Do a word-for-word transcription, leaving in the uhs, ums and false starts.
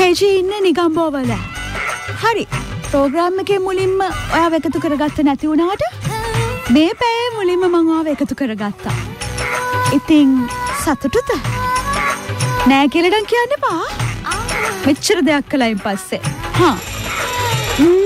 තේජී ඉන්නේ නිගම්බෝවල. හරි. ප්‍රෝග්‍රෑම් එකේ මුලින්ම ඔයාව එකතු කරගත්ත නැති වුණාට මේ පැයේ මුලින්ම මම ඔයාව එකතු කරගත්තා. ඉතින් සතුටුද? නෑ කියලා නම් කියන්න එපා. මෙච්චර දෙයක් කළයින් පස්සේ. හා